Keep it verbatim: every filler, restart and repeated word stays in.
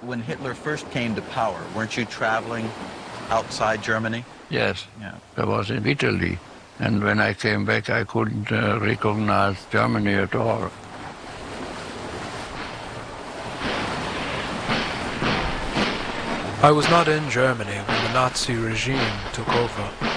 when Hitler first came to power, weren't you traveling outside Germany? Yes, Yeah. I was in Italy. And when I came back, I couldn't uh, recognize Germany at all. I was not in Germany when the Nazi regime took over.